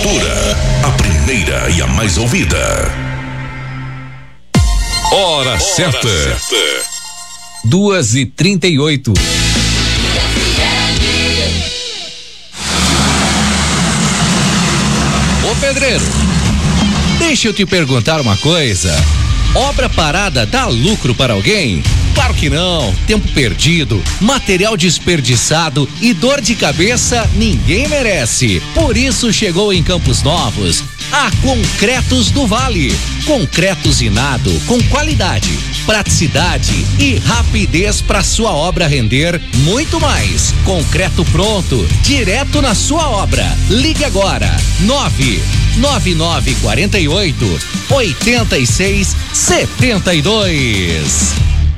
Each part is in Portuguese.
Cultura, a primeira e a mais ouvida. Hora certa. 2h38. Ô pedreiro, deixa eu te perguntar uma coisa. Obra parada dá lucro para alguém? Claro que não. Tempo perdido, material desperdiçado e dor de cabeça ninguém merece. Por isso chegou em Campos Novos a Concretos do Vale. Concreto usinado com qualidade, praticidade e rapidez para sua obra render muito mais. Concreto pronto, direto na sua obra. Ligue agora, 99948-8672.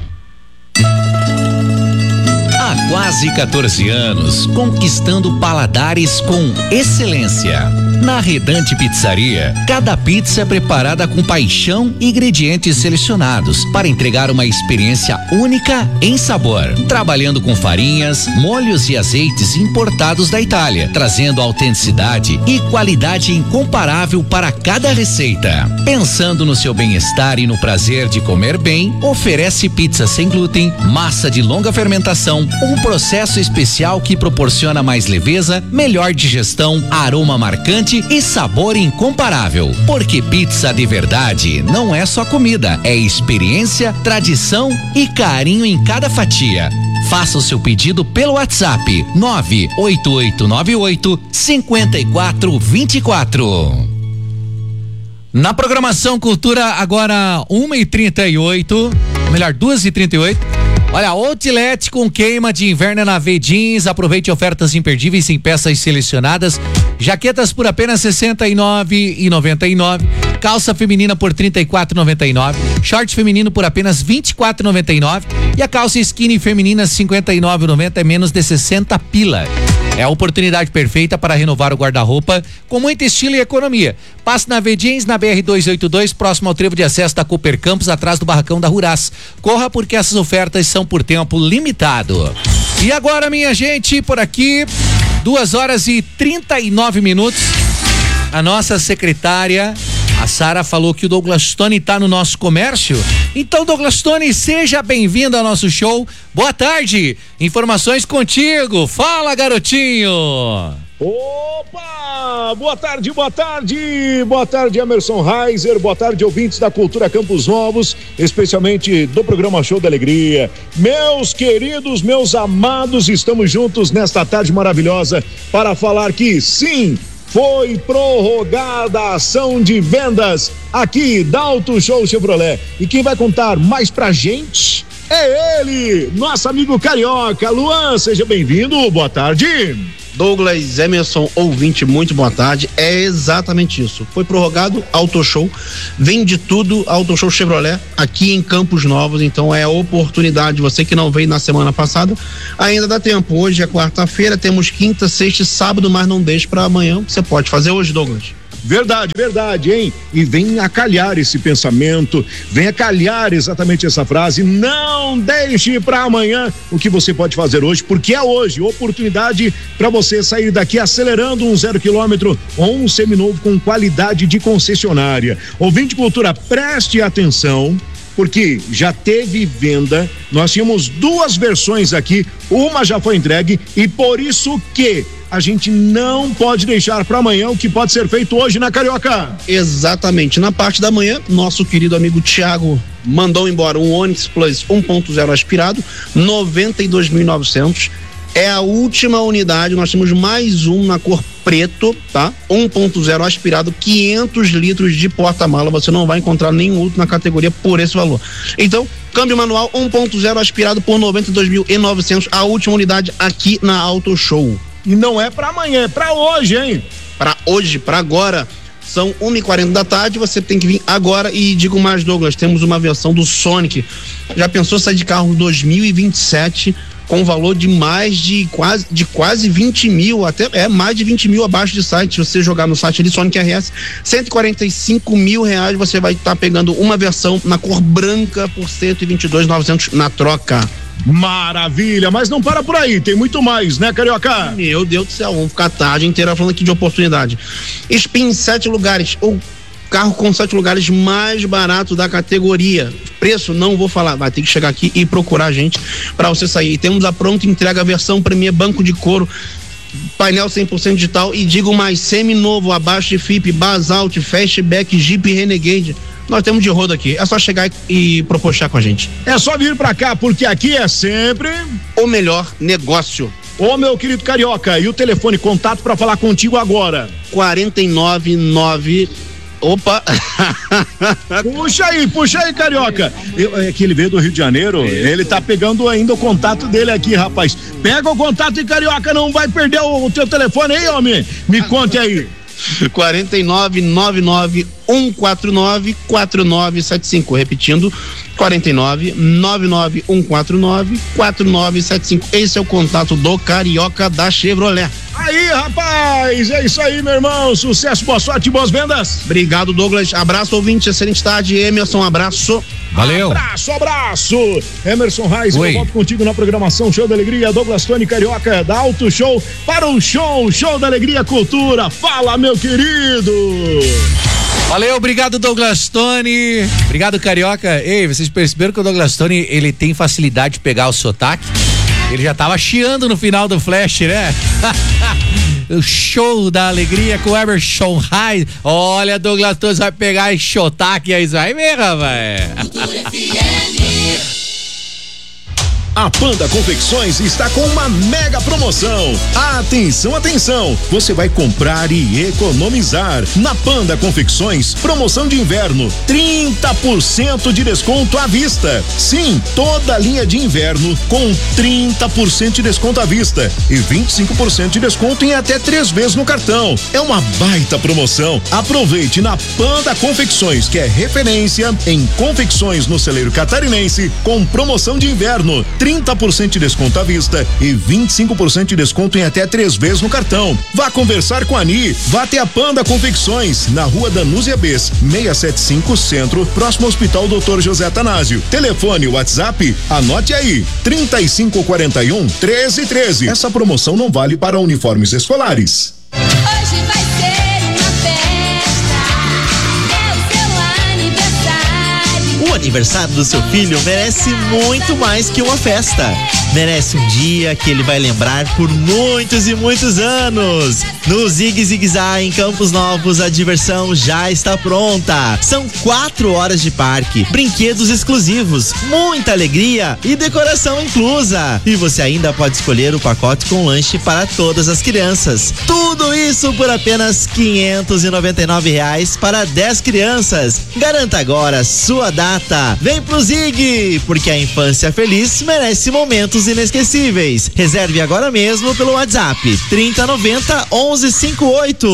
Há quase 14 anos, conquistando paladares com excelência. Na Redante Pizzaria, cada pizza é preparada com paixão e ingredientes selecionados para entregar uma experiência única em sabor. Trabalhando com farinhas, molhos e azeites importados da Itália, trazendo autenticidade e qualidade incomparável para cada receita. Pensando no seu bem-estar e no prazer de comer bem, oferece pizza sem glúten, massa de longa fermentação, um processo especial que proporciona mais leveza, melhor digestão, aroma marcante e sabor incomparável. Porque pizza de verdade não é só comida, é experiência, tradição e carinho em cada fatia. Faça o seu pedido pelo WhatsApp 98898-5424. Na programação Cultura, agora 1h38, melhor 2h38. Olha, Outlet com queima de inverno na V-Jeans. Aproveite ofertas imperdíveis em peças selecionadas. Jaquetas por apenas R$ 69,99. Calça feminina por R$ 34,99. Short feminino por apenas R$ 24,99. E a calça skinny feminina R$ 59,90, é menos de 60 pila. É a oportunidade perfeita para renovar o guarda-roupa com muito estilo e economia. Passe na V-Jeans, na BR-282, próximo ao trevo de acesso da Cooper Campos, atrás do barracão da Ruras. Corra, porque essas ofertas são por tempo limitado. E agora, minha gente, por aqui, 2h39. A nossa secretária, a Sara, falou que o Douglas Tony tá no nosso comércio. Então, Douglas Tony, seja bem-vindo ao nosso show. Boa tarde. Informações contigo. Fala, garotinho. Opa! Boa tarde, boa tarde. Boa tarde, Emerson Reiser. Boa tarde, ouvintes da Cultura Campos Novos, especialmente do programa Show da Alegria. Meus queridos, meus amados, estamos juntos nesta tarde maravilhosa para falar que sim, foi prorrogada a ação de vendas aqui da Auto Show Chevrolet. E quem vai contar mais pra gente é ele, nosso amigo carioca. Luan, seja bem-vindo, boa tarde. Douglas, Emerson, ouvinte, muito boa tarde. É exatamente isso. Foi prorrogado Auto Show, vende tudo Auto Show Chevrolet aqui em Campos Novos. Então é a oportunidade. Você que não veio na semana passada, ainda dá tempo. Hoje é quarta-feira, temos quinta, sexta e sábado, mas não deixe para amanhã. Você pode fazer hoje, Douglas. Verdade, verdade, hein? E vem a calhar esse pensamento, vem a calhar exatamente essa frase. Não deixe para amanhã o que você pode fazer hoje, porque é hoje oportunidade para você sair daqui acelerando um 0 km ou um seminovo com qualidade de concessionária. Ouvinte Cultura, preste atenção, porque já teve venda. Nós tínhamos duas versões aqui, uma já foi entregue e por isso que a gente não pode deixar para amanhã o que pode ser feito hoje na Carioca. Exatamente. Na parte da manhã, nosso querido amigo Thiago mandou embora um Onix Plus 1.0 aspirado, 92.900. É a última unidade, nós temos mais um na cor preto, tá? 1.0 aspirado, 500 litros de porta-mala. Você não vai encontrar nenhum outro na categoria por esse valor. Então, câmbio manual 1.0 aspirado por 92.900, a última unidade aqui na Auto Show. E não é para amanhã, é para hoje, hein? Para hoje, para agora. São 1h40 da tarde, você tem que vir agora. E digo mais, Douglas, temos uma versão do Sonic. Já pensou sair de carro 2027 com valor de quase 20 mil, até mais de 20 mil abaixo de site. Se você jogar no site ali, Sonic RS, 145 mil reais, você vai estar pegando uma versão na cor branca por 122.900 na troca. Maravilha, mas não para por aí, tem muito mais, né, Carioca? Meu Deus do céu, vamos ficar a tarde inteira falando aqui de oportunidade. Spin 7 lugares, o carro com 7 lugares mais barato da categoria. Preço, não vou falar, vai ter que chegar aqui e procurar a gente para você sair. E temos a pronta entrega, versão Premier, banco de couro, painel 100% digital e digo mais, semi-novo, abaixo de FIP, Basalt, Fastback, Jeep Renegade. Nós temos de rodo aqui, é só chegar e propochar com a gente. É só vir pra cá, porque aqui é sempre o melhor negócio. Ô, meu querido Carioca, e o telefone contato pra falar contigo agora? 499. Opa! Puxa aí, Carioca. É que ele veio do Rio de Janeiro, ele tá pegando ainda o contato dele aqui, rapaz. Pega o contato e Carioca, não vai perder o teu telefone aí, homem. Me conte aí. 4999-149-4975, repetindo, 4999-149-4975. Esse é o contato do Carioca da Chevrolet. Aí, rapaz, é isso aí, meu irmão, sucesso, boa sorte, boas vendas. Obrigado, Douglas, abraço, ouvinte, excelente tarde. Emerson, abraço. Valeu. Abraço. Emerson Reis, eu volto contigo na programação Show da Alegria, Douglas Tony Carioca, da Auto Show para o Show da Alegria Cultura. Fala, meu querido. Valeu, obrigado, Douglas Tony. Obrigado, Carioca. Ei, vocês perceberam que o Douglas Tony, ele tem facilidade de pegar o sotaque? Ele já tava chiando no final do Flash, né? O Show da Alegria com o Emerson Reis. Olha, Douglas Tony vai pegar esse sotaque aí, vai mesmo, rapaz. A Panda Confecções está com uma mega promoção. Atenção, atenção! Você vai comprar e economizar. Na Panda Confecções, promoção de inverno, 30% de desconto à vista. Sim, toda a linha de inverno com 30% de desconto à vista e 25% de desconto em até 3 vezes no cartão. É uma baita promoção. Aproveite na Panda Confecções, que é referência em confecções no celeiro catarinense, com promoção de inverno. 30% de desconto à vista e 25% de desconto em até 3 vezes no cartão. Vá conversar com a Ani, vá até a Panda Confecções, na rua Danúzia Bes, 675 Centro, próximo ao Hospital Dr. José Atanásio. Telefone, WhatsApp, anote aí, 3541-1313. Essa promoção não vale para uniformes escolares. Hoje vai ser uma festa, é o seu aniversário. O aniversário do seu filho merece muito mais que uma festa. Merece um dia que ele vai lembrar por muitos e muitos anos. No Zig Zig Zá, em Campos Novos, a diversão já está pronta. São 4 horas de parque, brinquedos exclusivos, muita alegria e decoração inclusa. E você ainda pode escolher o pacote com lanche para todas as crianças. Tudo isso por apenas R$599 para 10 crianças. Garanta agora sua data. Vem pro Zig, porque a infância feliz merece momentos inesquecíveis. Reserve agora mesmo pelo WhatsApp 3090-1158.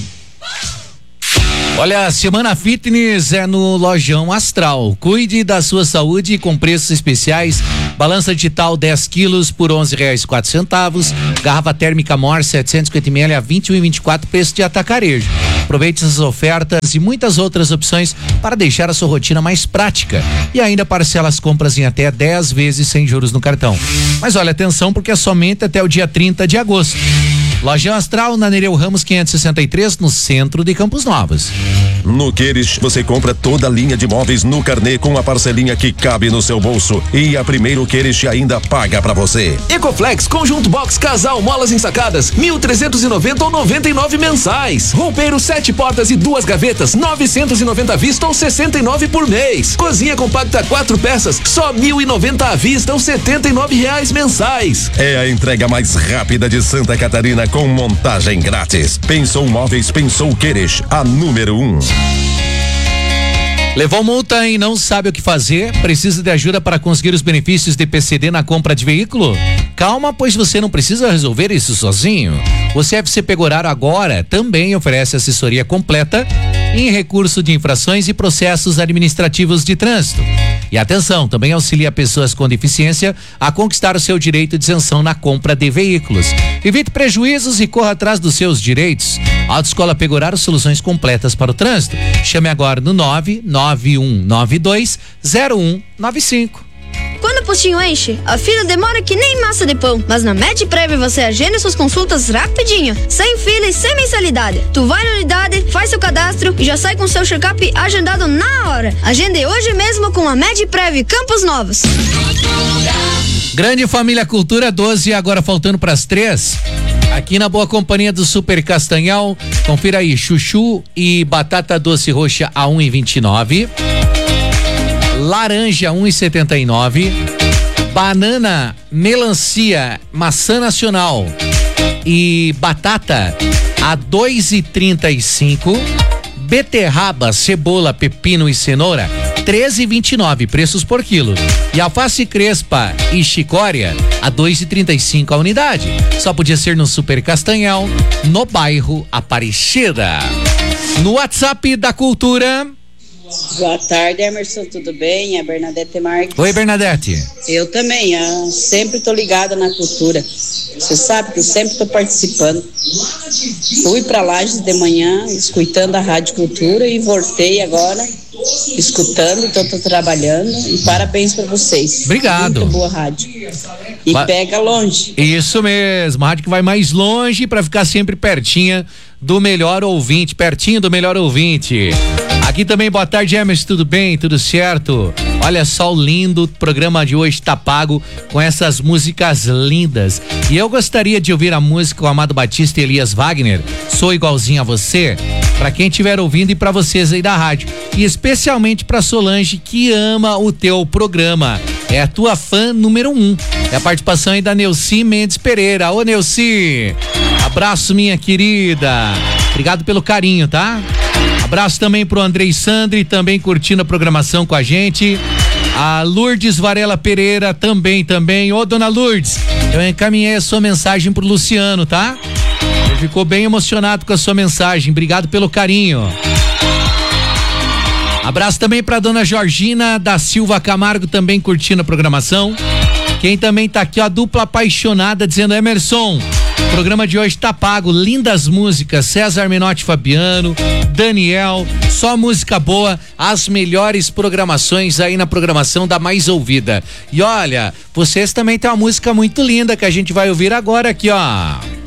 Olha, a Semana Fitness é no Lojão Astral. Cuide da sua saúde com preços especiais. Balança digital 10 quilos por R$11,04. Garrafa térmica Mor 750 ml a R$21,24, preço de atacarejo. Aproveite essas ofertas e muitas outras opções para deixar a sua rotina mais prática. E ainda parcela as compras em até 10 vezes sem juros no cartão. Mas olha, atenção, porque é somente até o dia 30 de agosto. Lojão Astral, na Nereu Ramos 563, no centro de Campos Novos. No Queires, você compra toda a linha de móveis no carnê com a parcelinha que cabe no seu bolso. E a Primeiro Queires ainda paga pra você. Ecoflex, conjunto box casal, molas ensacadas, 1.390 ou 99 mensais. Roupeiro 7 portas e 2 gavetas, 990 à vista ou 69 por mês. Cozinha compacta 4 peças, só 1.090 à vista ou R$79 mensais. É a entrega mais rápida de Santa Catarina com montagem grátis. Pensou Móveis, pensou Queires, a número 1. Levou multa e não sabe o que fazer? Precisa de ajuda para conseguir os benefícios de PCD na compra de veículo? Calma, pois você não precisa resolver isso sozinho. O CFC Pegoraro agora também oferece assessoria completa em recurso de infrações e processos administrativos de trânsito. E atenção, também auxilia pessoas com deficiência a conquistar o seu direito de isenção na compra de veículos. Evite prejuízos e corra atrás dos seus direitos. Autoescola Pegoraro, soluções completas para o trânsito. Chame agora no 991920195. quando o postinho enche, a fila demora que nem massa de pão. Mas na MedPrev você agenda suas consultas rapidinho, sem fila e sem mensalidade. Tu vai na unidade, faz seu cadastro e já sai com seu check-up agendado na hora. Agende hoje mesmo com a MedPrev Campos Novos. Grande Família Cultura 12, agora faltando para as 3. Aqui na boa companhia do Super Castanhal. Confira aí, chuchu e batata doce roxa a 1,29. Laranja 1,79. Banana, melancia, maçã nacional e batata a 2,35. Beterraba, cebola, pepino e cenoura 13,29 preços por quilo. E alface crespa e chicória a 2,35 a unidade. Só podia ser no Super Castanhal, no bairro Aparecida. No WhatsApp da Cultura. Boa tarde, Emerson, tudo bem? É Bernadette Marques. Oi, Bernadette. Eu também, sempre tô ligada na cultura. Você sabe que eu sempre tô participando. Fui pra Lages de manhã, escutando a Rádio Cultura e voltei agora, escutando, então tô trabalhando e parabéns pra vocês. Obrigado. Muito boa rádio. E pega longe. Isso mesmo, a rádio que vai mais longe pra ficar sempre pertinho do melhor ouvinte, pertinho do melhor ouvinte. Aqui também, boa tarde, Emerson, tudo bem? Tudo certo? Olha só o lindo programa de hoje tá pago com essas músicas lindas. E eu gostaria de ouvir a música do Amado Batista e Elias Wagner, Sou Igualzinho a Você, pra quem estiver ouvindo e pra vocês aí da rádio. E especialmente pra Solange, que ama o teu programa. É a tua fã número 1. É a participação aí da Neuci Mendes Pereira. Ô, Neuci, abraço, minha querida. Obrigado pelo carinho, tá? Abraço também pro Andrei Sandri, também curtindo a programação com a gente. A Lourdes Varela Pereira também. Ô, dona Lourdes, eu encaminhei a sua mensagem pro Luciano, tá? Ele ficou bem emocionado com a sua mensagem. Obrigado pelo carinho. Abraço também pra dona Georgina da Silva Camargo, também curtindo a programação. Quem também tá aqui, ó, a dupla apaixonada, dizendo: Emerson, o programa de hoje tá pago, lindas músicas, César Menotti Fabiano, Daniel, só música boa, as melhores programações aí na programação da mais ouvida. E olha, vocês também têm uma música muito linda que a gente vai ouvir agora aqui, ó.